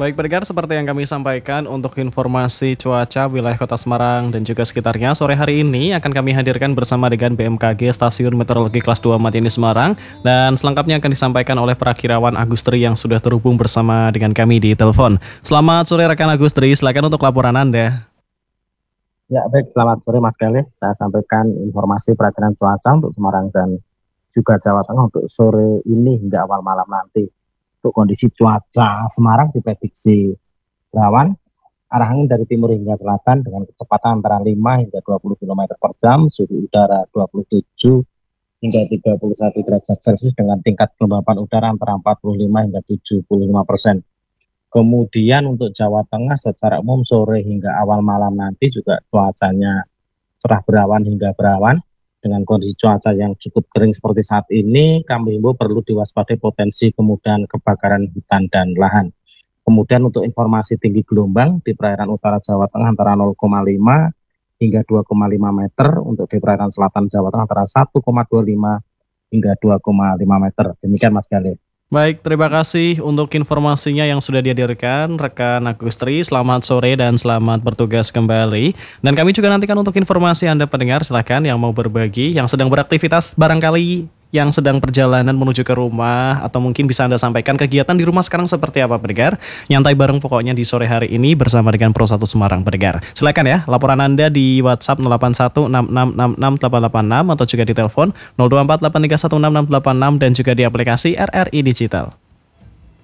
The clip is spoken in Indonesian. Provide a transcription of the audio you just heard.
Baik pendengar, seperti yang kami sampaikan untuk informasi cuaca wilayah Kota Semarang dan juga sekitarnya, sore hari ini akan kami hadirkan bersama dengan BMKG Stasiun Meteorologi Kelas 2 Matiani Semarang, dan selengkapnya akan disampaikan oleh Prakirawan Agustri yang sudah terhubung bersama dengan kami di telepon. Selamat sore rekan Agustri, silakan untuk laporan Anda. Ya, baik, selamat sore Mas Kelly. Saya sampaikan informasi perakiraan cuaca untuk Semarang dan juga Jawa Tengah untuk sore ini hingga awal malam nanti. Untuk kondisi cuaca Semarang diprediksi rawan, arah angin dari timur hingga selatan dengan kecepatan antara 5 hingga 20 km per jam, suhu udara 27 hingga 31 derajat Celcius dengan tingkat kelembapan udara antara 45 hingga 75%. Kemudian untuk Jawa Tengah secara umum sore hingga awal malam nanti juga cuacanya cerah berawan hingga berawan. Dengan kondisi cuaca yang cukup kering seperti saat ini, kami himbau perlu diwaspadai potensi kemudahan kebakaran hutan dan lahan. Kemudian untuk informasi tinggi gelombang di perairan utara Jawa Tengah antara 0,5 hingga 2,5 meter, untuk di perairan selatan Jawa Tengah antara 1,25 hingga 2,5 meter. Demikian Mas Galih. Baik, terima kasih untuk informasinya yang sudah dihadirkan rekan Agustri. Selamat sore dan selamat bertugas kembali. Dan kami juga nantikan untuk informasi Anda pendengar, silakan yang mau berbagi, yang sedang beraktivitas barangkali yang sedang perjalanan menuju ke rumah, atau mungkin bisa Anda sampaikan kegiatan di rumah sekarang seperti apa pendengar. Nyantai bareng pokoknya di sore hari ini bersama dengan Pro 1 Semarang pendengar. Silakan ya, laporan Anda di WhatsApp 0816666886 atau juga di telepon 0248316686 dan juga di aplikasi RRI Digital.